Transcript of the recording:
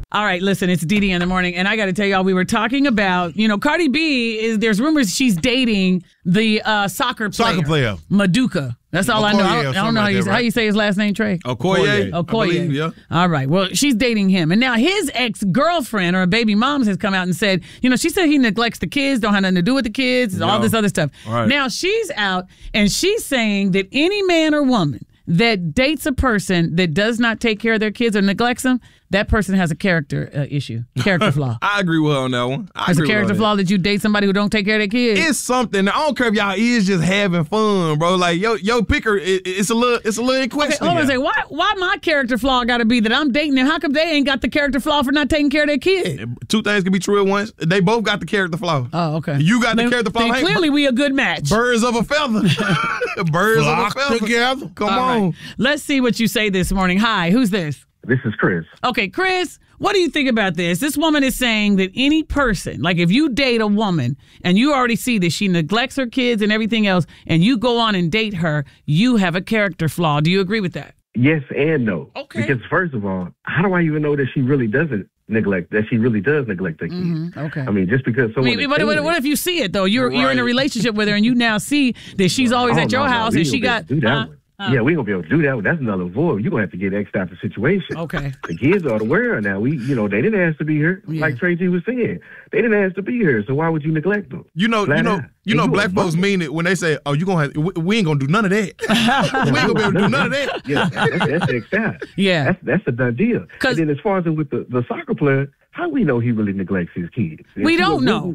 All right, listen, it's Dee in the morning, and I got to tell y'all, we were talking about, Cardi B there's rumors she's dating the soccer player. Maduka. That's all I know. I don't know how you say his last name, Trey. Okoye. Okoye. Yeah. All right. Well, she's dating him. And now his ex-girlfriend or baby mom has come out and said, she said he neglects the kids, don't have nothing to do with the kids, all this other stuff. Right. Now she's out and she's saying that any man or woman that dates a person that does not take care of their kids or neglects them, that person has a character issue, character flaw. I agree with her on that one. It's a character flaw that you date somebody who don't take care of their kids. It's something. I don't care if y'all is just having fun, bro. Like yo picker, it's a little in question. Okay, hold on a second. Why my character flaw got to be that I'm dating them? How come they ain't got the character flaw for not taking care of their kids? Two things can be true at once. They both got the character flaw. Oh, okay. You got the character flaw. Then clearly we a good match. Birds of a feather. Birds of a feather. Together. Come on. Right. Let's see what you say this morning. Hi, who's this? This is Chris. Okay, Chris, what do you think about this? This woman is saying that any person, like if you date a woman and you already see that she neglects her kids and everything else, and you go on and date her, you have a character flaw. Do you agree with that? Yes and no. Okay. Because first of all, how do I even know that she really doesn't neglect her kids? Okay. I mean, just because someone... What if you see it, though? You're in a relationship with her and you now see that she's always at your house and she got... Yeah, we ain't gonna be able to do that. That's another void. You're gonna have to get X type of situation. Okay. The kids are aware now. They didn't ask to be here. Yeah. Like Trey G was saying. They didn't ask to be here, so why would you neglect them? You know, black folks mean it when they say, "Oh, we ain't gonna do none of that. We ain't gonna be able to do none of that." Yeah, that's X out. Yeah. That's a done deal. And then as far as with the soccer player, how we know he really neglects his kids? We don't know.